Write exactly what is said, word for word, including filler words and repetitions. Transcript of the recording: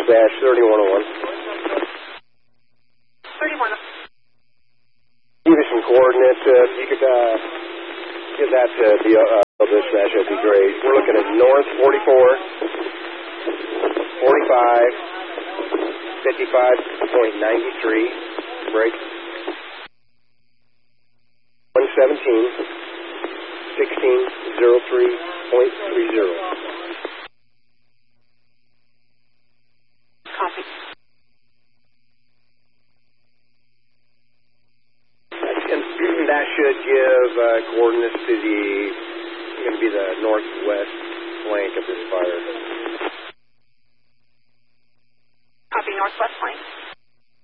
dash thirty-one oh one. thirty-one. Give you some coordinates. Uh, if you could uh, give that to the uh, dispatch, that'd be great. We're looking at north forty-four, forty-five, fifty-five point nine three, break. one seventeen, sixteen oh three point three zero. Copy. And that should give uh, coordinates to the, going to be the northwest flank of this fire. Copy, northwest flank.